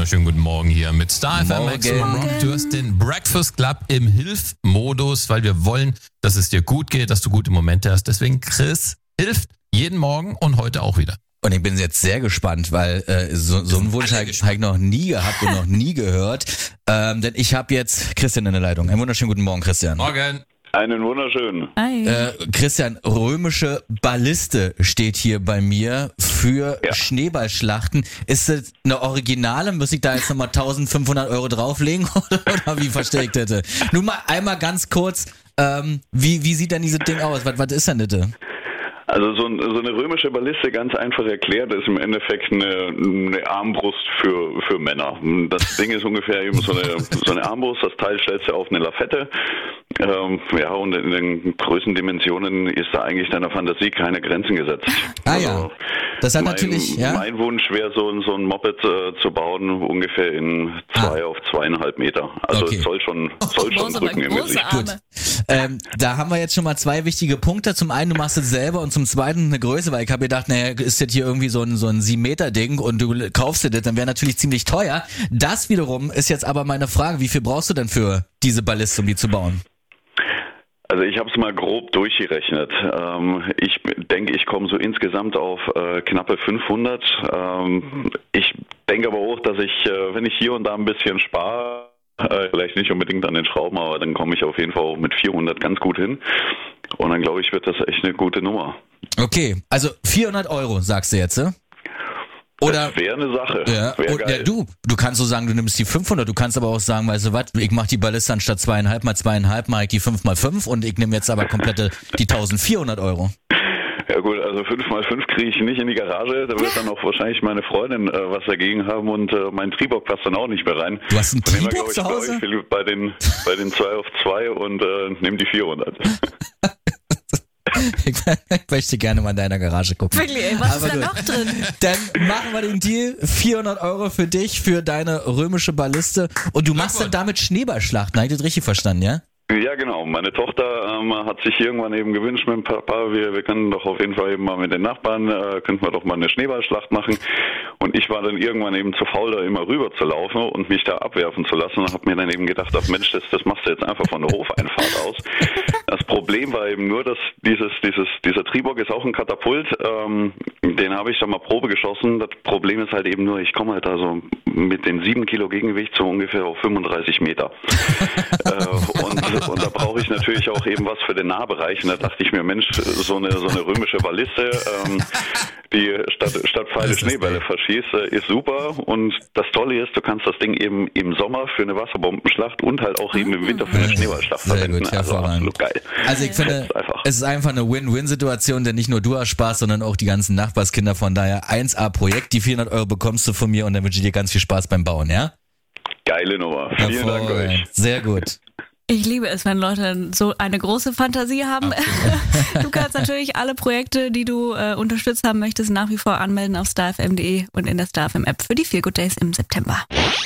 wunderschönen guten Morgen hier mit Star FM Maximum Rock. Du hast den Breakfast Club im Hilfmodus, weil wir wollen, dass es dir gut geht, dass du gute Momente hast. Deswegen, Chris hilft jeden Morgen und heute auch wieder. Und ich bin jetzt sehr gespannt, weil so einen Wunsch habe ich noch nie gehabt und noch nie gehört. Denn ich habe jetzt Christian in der Leitung. Einen wunderschönen guten Morgen, Christian. Morgen. Einen wunderschönen. Christian, römische Balliste steht hier bei mir für Schneeballschlachten. Ist das eine Originale? Muss ich da jetzt nochmal 1.500 € drauflegen? Oder wie verstehe ich das? Nur mal einmal ganz kurz, wie sieht denn dieses Ding aus? Was ist denn das? Also so eine römische Balliste, ganz einfach erklärt, ist im Endeffekt eine Armbrust für Männer. Das Ding ist ungefähr eben so eine Armbrust, das Teil stellst du auf eine Lafette. Und in den Größendimensionen ist da eigentlich deiner Fantasie keine Grenzen gesetzt. Ja. Das hat natürlich, Mein Wunsch wäre so ein Moped zu bauen, ungefähr in 2 auf 2,5 Meter. Also es soll schon drücken im Gesicht. Gut. Da haben wir jetzt schon mal 2 wichtige Punkte. Zum einen, du machst es selber und zum zweiten eine Größe, weil ich habe gedacht, naja, ist das hier irgendwie so ein 7-Meter-Ding und du kaufst dir das, dann wäre natürlich ziemlich teuer. Das wiederum ist jetzt aber meine Frage, wie viel brauchst du denn für diese Balliste, um die zu bauen? Also ich habe es mal grob durchgerechnet. Ich denke, ich komme so insgesamt auf knappe 500. Ich denke aber auch, dass ich, wenn ich hier und da ein bisschen spare, vielleicht nicht unbedingt an den Schrauben, aber dann komme ich auf jeden Fall auch mit 400 ganz gut hin. Und dann glaube ich, wird das echt eine gute Nummer. Okay, also 400 € sagst du jetzt, ne? Oder das wäre eine Sache. Ja, geil. Du kannst so sagen, du nimmst die 500, du kannst aber auch sagen, weißt du was, ich mache die Balliste anstatt 2,5 mal 2,5, mache ich die 5 mal 5 und ich nehme jetzt aber komplette die 1.400 €. Ja gut, also 5 mal 5 kriege ich nicht in die Garage, da wird dann auch wahrscheinlich meine Freundin was dagegen haben und mein Triebock passt dann auch nicht mehr rein. Du hast einen Triebock zu Hause? Ich will bei den 2 auf 2 und nehme die 400. Ich möchte gerne mal in deiner Garage gucken. Wirklich, ey, was ist da noch drin? Dann machen wir den Deal. 400 € für dich, für deine römische Balliste. Und du machst dann damit Schneeballschlachten. Habe ich das richtig verstanden, ja? Ja, genau. Meine Tochter hat sich irgendwann eben gewünscht mit dem Papa, wir können doch auf jeden Fall eben mal mit den Nachbarn, könnten wir doch mal eine Schneeballschlacht machen. Und ich war dann irgendwann eben zu faul, da immer rüber zu laufen und mich da abwerfen zu lassen und habe mir dann eben gedacht, ach Mensch, das machst du jetzt einfach von der Hofeinfahrt aus. Das Problem war eben nur, dass dieser Triebock ist auch ein Katapult, den habe ich dann mal Probe geschossen. Das Problem ist halt eben nur, ich komme halt also mit den 7 Kilo Gegengewicht so ungefähr auf 35 Meter. Und da brauche ich natürlich auch eben was für den Nahbereich. Und da dachte ich mir, Mensch, so eine römische Balliste, die statt Pfeile Schneebälle verschießt, ist super. Und das Tolle ist, du kannst das Ding eben im Sommer für eine Wasserbombenschlacht und halt auch eben im Winter für eine Schneeballschlacht verwenden. Gut, also absolut geil. Also ich finde, es ist einfach eine Win-Win-Situation, denn nicht nur du hast Spaß, sondern auch die ganzen Nachbarskinder. Von daher 1A-Projekt, die 400 € bekommst du von mir und dann wünsche ich dir ganz viel Spaß beim Bauen, ja? Geile Nummer. Vielen Dank euch. Sehr gut. Ich liebe es, wenn Leute so eine große Fantasie haben. Du kannst natürlich alle Projekte, die du unterstützt haben möchtest, nach wie vor anmelden auf starfm.de und in der StarFM App für die Feel Good Days im September.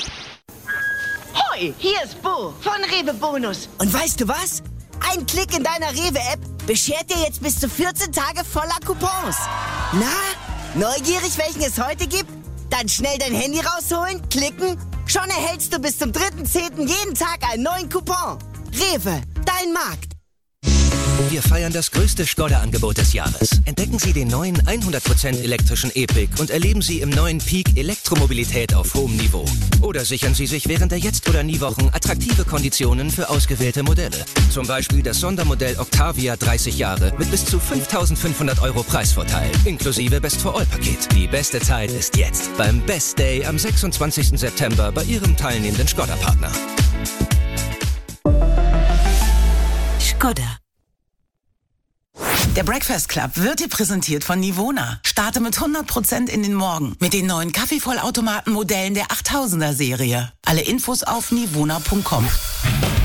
Hoi, hier ist Bo von Rewe Bonus. Und weißt du was? Ein Klick in deiner Rewe-App beschert dir jetzt bis zu 14 Tage voller Coupons. Na, neugierig, welchen es heute gibt? Dann schnell dein Handy rausholen, klicken. Schon erhältst du bis zum 3.10. jeden Tag einen neuen Coupon. Rewe, dein Markt. Wir feiern das größte Skoda-Angebot des Jahres. Entdecken Sie den neuen 100% elektrischen E-Pick und erleben Sie im neuen Peak Elektromobilität auf hohem Niveau. Oder sichern Sie sich während der Jetzt- oder Nie-Wochen attraktive Konditionen für ausgewählte Modelle. Zum Beispiel das Sondermodell Octavia 30 Jahre mit bis zu 5.500 € Preisvorteil, inklusive Best-for-All-Paket. Die beste Zeit ist jetzt, beim Best Day am 26. September bei Ihrem teilnehmenden Skoda-Partner. Skoda. Der Breakfast Club wird dir präsentiert von Nivona. Starte mit 100% in den Morgen mit den neuen Kaffeevollautomaten-Modellen der 8000er Serie. Alle Infos auf nivona.com.